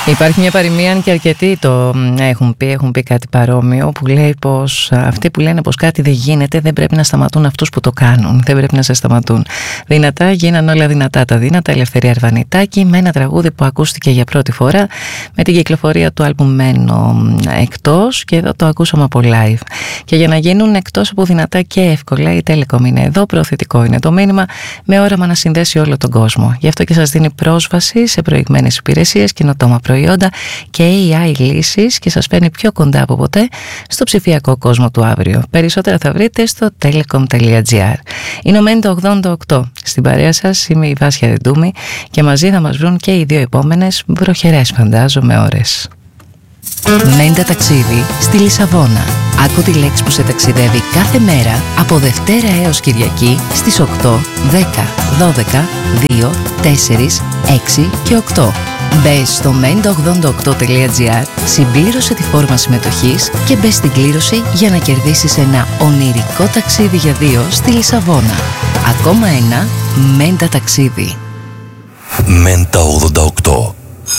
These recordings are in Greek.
Υπάρχει μια παροιμία και αρκετοί το έχουν πει κάτι παρόμοιο, που λέει πως αυτοί που λένε πως κάτι δεν γίνεται δεν πρέπει να σταματούν αυτούς που το κάνουν. Δεν πρέπει να σε σταματούν. Δυνατά γίναν όλα δυνατά τα δύνατα. Ελευθερία Αρβανιτάκη, με ένα τραγούδι που ακούστηκε για πρώτη φορά με την κυκλοφορία του άλμπουμ Μένω Εκτός, και εδώ το ακούσαμε από live. Και για να γίνουν εκτός από δυνατά και εύκολα, η Telecom είναι εδώ. Προωθητικό είναι το μήνυμα, με όραμα να συνδέσει όλο τον κόσμο. Γι' αυτό και σας δίνει πρόσβαση σε προηγμένες υπηρεσίες, καινοτόμα προϊόντα και AI λύσεις, και σας φέρνει πιο κοντά από ποτέ στο ψηφιακό κόσμο του αύριο. Περισσότερα θα βρείτε στο telecom.gr. Είναι ο Μέντα 88. Στην παρέα σας είμαι η Βάσια Δεντούμη και μαζί θα μας βρουν και οι δύο επόμενες βροχερές, φαντάζομαι, ώρες. Μέντα ταξίδι στη Λισαβόνα. Άκου τη λέξη που σε ταξιδεύει κάθε μέρα από Δευτέρα έως Κυριακή στις 8, 10, 12, 2, 4, 6 και 8. Μπες στο menda88.gr, συμπλήρωσε τη φόρμα συμμετοχής και μπες στην κλήρωση για να κερδίσεις ένα ονειρικό ταξίδι για δύο στη Λισαβόνα. Ακόμα ένα Μέντα ταξίδι. Μέντα 88.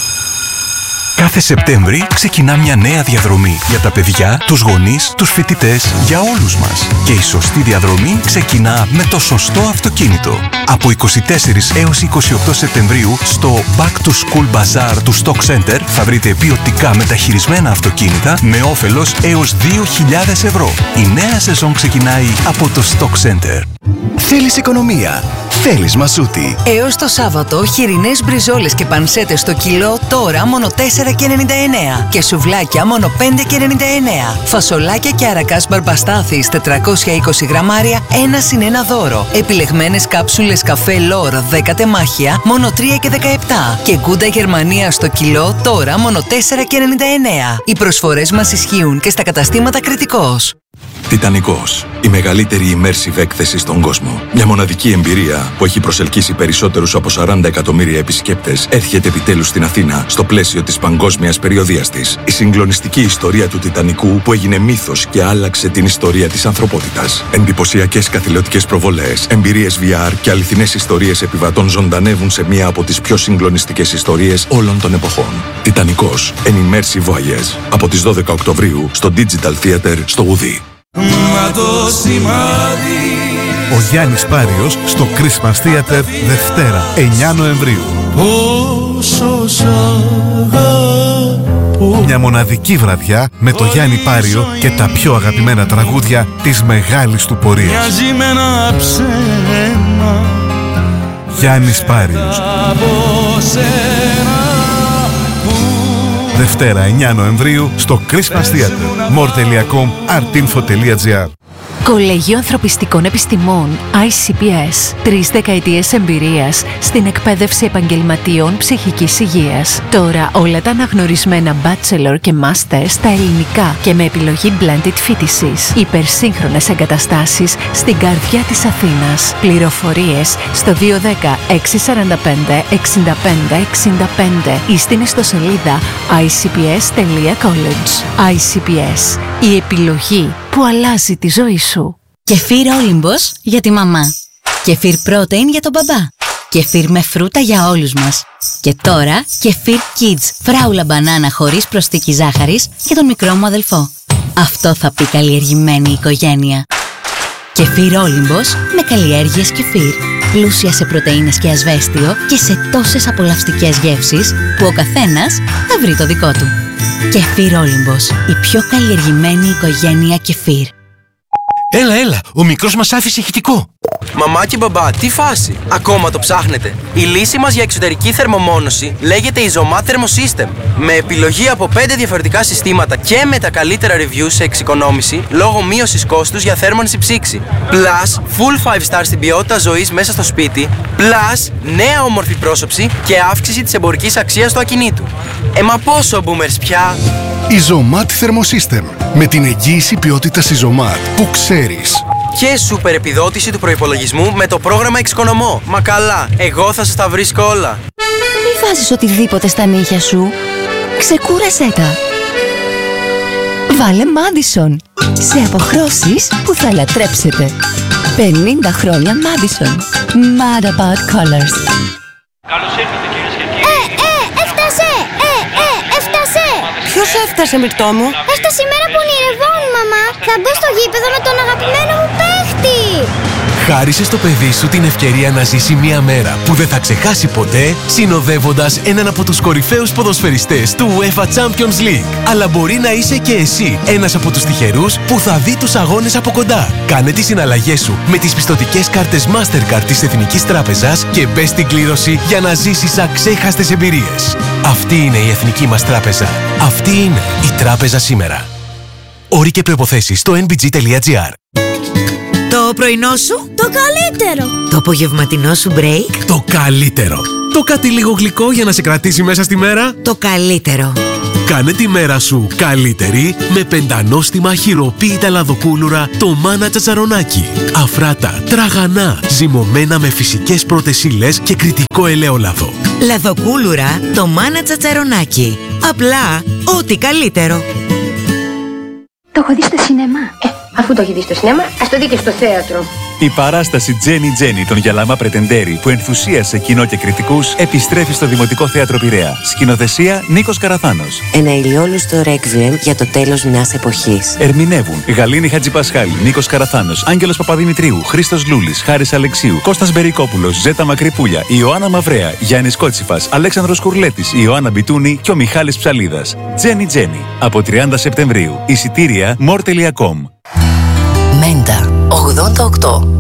Κάθε Σεπτέμβρη ξεκινά μια νέα διαδρομή για τα παιδιά, τους γονείς, τους φοιτητές, για όλους μας. Και η σωστή διαδρομή ξεκινά με το σωστό αυτοκίνητο. Από 24 έως 28 Σεπτεμβρίου στο Back to School Bazaar του Stock Center θα βρείτε ποιοτικά μεταχειρισμένα αυτοκίνητα με όφελος έως 2.000 ευρώ. Η νέα σεζόν ξεκινάει από το Stock Center. Θέλεις οικονομία? Θέλεις Μασούτη? Έως το Σάββατο, χοιρινές μπριζόλες και πανσέτες στο κιλό τώρα μόνο 4,99 και σουβλάκια μόνο 5,99. Φασολάκια και αρακάς μπαρμπαστάθης 420 γραμμάρια, 1 συν 1 δώρο. Επιλεγμένες κάψουλες καφέ Λόρ 10 τεμάχια μόνο 3,17 και γκούντα Γερμανία στο κιλό τώρα μόνο 4,99. Οι προσφορές μας ισχύουν και στα καταστήματα Κρητικός. Τιτανικός. Η μεγαλύτερη immersive έκθεση στον κόσμο. Μια μοναδική εμπειρία που έχει προσελκύσει περισσότερους από 40 εκατομμύρια επισκέπτες έρχεται επιτέλους στην Αθήνα στο πλαίσιο της παγκόσμιας περιοδίας της. Η συγκλονιστική ιστορία του Τιτανικού που έγινε μύθος και άλλαξε την ιστορία της ανθρωπότητας. Εντυπωσιακές καθηλωτικές προβολές, εμπειρίες VR και αληθινές ιστορίες επιβατών ζωντανεύουν σε μία από τις πιο συγκλονιστικές ιστορίες όλων των εποχών. Τιτανικός. An immersive voyage. Από τις 12 Οκτωβρίου στο Digital Theater στο Ουδί. Ο Γιάννης Πάριος στο Christmas Theater Δευτέρα 9 Νοεμβρίου. Μια μοναδική βραδιά με το Γιάννη Πάριο και τα πιο αγαπημένα τραγούδια της μεγάλης του πορείας. Γιάννης Πάριος. Δευτέρα 9 Νοεμβρίου στο Christmas Theater. more.com, artinfo.gr. Κολέγιο Ανθρωπιστικών Επιστημών ICPS. 3 δεκαετίες εμπειρίας στην εκπαίδευση επαγγελματίων ψυχικής υγείας. Τώρα όλα τα αναγνωρισμένα bachelor και master στα ελληνικά και με επιλογή blended φοιτησης. Υπερσύγχρονες εγκαταστάσεις στην καρδιά της Αθήνας. Πληροφορίες στο 210 645 65 65 ή στην ιστοσελίδα icps.college. ICPS. Η επιλογή που αλλάζει τη ζωή σου. Κεφίρ Όλυμπος για τη μαμά. Κεφίρ Protein για τον μπαμπά. Κεφίρ με φρούτα για όλους μας. Και τώρα Κεφίρ Kids φράουλα μπανάνα χωρίς προσθήκη ζάχαρης για τον μικρό μου αδελφό. Αυτό θα πει καλλιεργημένη οικογένεια. Κεφίρ Όλυμπος με καλλιέργειες κεφίρ. Πλούσια σε πρωτεΐνες και ασβέστιο και σε τόσες απολαυστικές γεύσεις που ο καθένας θα βρει το δικό του. Κεφίρ Όλυμπος, η πιο καλλιεργημένη οικογένεια κεφίρ. Έλα, ο μικρός μας άφησε ηχητικό. Μαμά και μπαμπά, τι φάση, ακόμα το ψάχνετε? Η λύση μας για εξωτερική θερμομόνωση λέγεται Isomat Thermosystem. Με επιλογή από 5 διαφορετικά συστήματα και με τα καλύτερα reviews σε εξοικονόμηση λόγω μείωσης κόστους για θέρμανση ψήξη. Plus, full 5 star στην ποιότητα ζωής μέσα στο σπίτι. Plus, νέα όμορφη πρόσωψη και αύξηση της εμπορικής αξίας του ακινήτου. Μα πόσο boomers πια? Isomat Thermosystem. Με την εγγύηση ποιότητας Isomat που ξέρεις. Και σούπερ επιδότηση του προϋπολογισμού με το πρόγραμμα Εξοικονομώ. Μα καλά, εγώ θα σας τα βρίσκω όλα. Μη βάζεις οτιδήποτε στα νύχια σου. Ξεκούρασέ τα. Βάλε Madison. Σε αποχρώσεις που θα λατρέψετε. 50 χρόνια Madison. Mad about colors. Καλώς ήρθατε κυρίες και κύριοι. Έφτασε! Ποιος έφτασε, Μυρτώ μου? Έφτασε η μέρα που ονειρευόμουν, μαμά. Θα μπω στο γήπεδο με τον αγαπημένο μου παίχτη. Χάρισε στο παιδί σου την ευκαιρία να ζήσει μια μέρα που δεν θα ξεχάσει ποτέ, συνοδεύοντας έναν από τους κορυφαίους ποδοσφαιριστές του UEFA Champions League. Αλλά μπορεί να είσαι και εσύ ένας από τους τυχερούς που θα δει τους αγώνες από κοντά. Κάνε τις συναλλαγές σου με τις πιστωτικές κάρτες Mastercard της Εθνικής Τράπεζας και μπες στην κλήρωση για να ζήσεις αξέχαστες εμπειρίες. Αυτή είναι η Εθνική μας Τράπεζα. Αυτή είναι η Τράπεζα σήμερα. Όροι και προϋποθέσεις στο nbg.gr. Το πρωινό σου? Το καλύτερο. Το απογευματινό σου break? Το καλύτερο. Το κάτι λίγο γλυκό για να σε κρατήσει μέσα στη μέρα? Το καλύτερο. Κάνε τη μέρα σου καλύτερη με πεντανόστιμα χειροποίητα λαδοκούλουρα το Μάνα Τσατσαρονάκι. Αφράτα, τραγανά, ζυμωμένα με φυσικές πρώτες ύλες και κριτικό ελαιόλαδο. Λαδοκούλουρα το Μάνα Τσατσαρονάκι. Απλά ό,τι καλύτερο. Το έχω δει στο σινεμά. Αφού το έχει δει στο σινεμά, ας το δει και στο θέατρο. Η παράσταση Τζένι Τζένι των Γιαλαμά Πρετεντέρη που ενθουσίασε κοινό και κριτικούς επιστρέφει στο Δημοτικό Θέατρο Πειραιά. Σκηνοθεσία Νίκος Καραθάνος. Ένα ηλιόλουστο ρέκβιεμ για το τέλος μιας εποχής. Ερμηνεύουν Γαλήνη Χατζηπασχάλη, Νίκος Καραθάνος, Άγγελος Παπαδημητρίου, Χρήστος Λούλης, Χάρης Αλεξίου, Κώστας Μπερικόπουλος, Ζέτα Μακρυπούλια, Ιωάννα Μαυρέα, Γιάννης Κότσιφας, Αλέξανδρος Κουρλέτης, Ιωάννα Μπιτούνη και ο Μιχάλης Ψαλίδας. Τζένι Τζένι. Από 30 Σεπτεμβρίου. Εισιτήρια more.com. Μέντα 88.